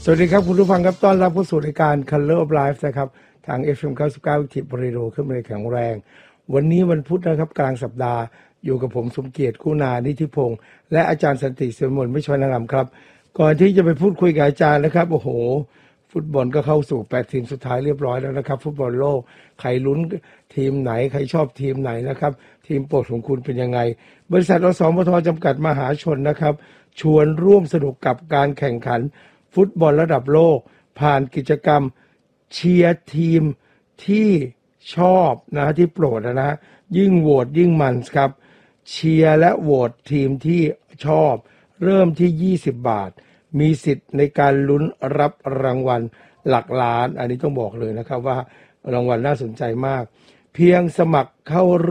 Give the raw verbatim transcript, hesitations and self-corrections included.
วัสดีครับคุณผู้ฟังครับต้อนรับเข้าสู่รายการ Color of Life นะครับทาง เอฟ เอ็ม เก้าสิบเก้า วิถีบริโรขึ้นมาแข็งแรงวันนี้วันพุธนะครับกลางสัปดาห์อยู่กับผมสมเกียรติคู่นานิธิพงษ์และอาจารย์สันติเสมนไม่ชวนนำครับก่อนที่จะไปพูดคุยกับอาจารย์นะครับโอ้โหฟุตบอลก็เข้าสู่แปดทีมสุดท้ายเรียบร้อยแล้วนะครับฟุตบอลโลกใครลุ้นทีมไหนใครชอบทีมไหนนะครับทีมโปรดของคุณเป็นยังไงบริษัทอสมทจำกัดมหาชนนะครับชวนร่วมสนุกกับการแข่งขันฟุตบอลระดับโลกผ่านกิจกรรมเชียร์ทีมที่ชอบนะที่โปรดนะยิ่งโหวตยิ่งมันครับเชียร์และโหวตทีมที่ชอบเริ่มที่ยี่สิบบาทมีสิทธิ์ในการลุ้นรับรางวัลหลักล้านอันนี้ต้องบอกเลยนะครับว่ารางวัลน่าสนใจมากเพียงสมัครเข้า